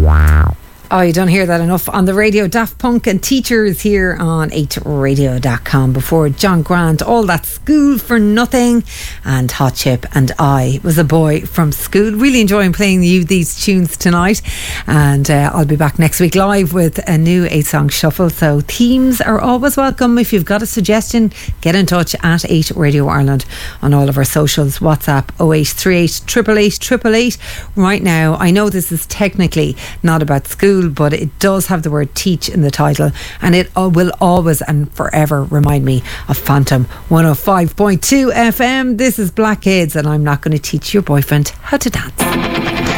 Oh, you don't hear that enough on the radio. Daft Punk and Teachers here on 8radio.com. Before John Grant, All That School for Nothing, and Hot Chip and I Was a Boy from School. Really enjoying playing you these tunes tonight, and I'll be back next week live with a new 8-song shuffle. So themes are always welcome. If you've got a suggestion, get in touch at 8 Radio Ireland on all of our socials. WhatsApp 0838 888 888. Right now, I know this is technically not about school, but it does have the word teach in the title, and it will always and forever remind me of Phantom 105.2 FM. This is Black Kids, and I'm not going to teach your boyfriend how to dance.